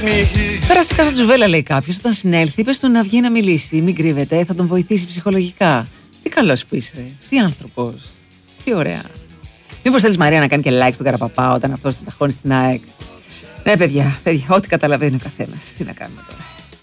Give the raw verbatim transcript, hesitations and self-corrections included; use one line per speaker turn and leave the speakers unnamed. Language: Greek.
Περαστικά στο Τζουβέλα, λέει κάποιος. Όταν συνέλθει, πες του να βγει να μιλήσει. Μην κρύβεται, θα τον βοηθήσει ψυχολογικά. Τι καλός που είσαι, τι άνθρωπος. Τι ωραία. Μήπως θέλεις, Μαρία, να κάνει και like στον Καραπαπά όταν αυτός την ταχώνει στην ΑΕΚ. Ναι, παιδιά, παιδιά, ό,τι καταλαβαίνει ο καθένας. Τι να κάνουμε τώρα.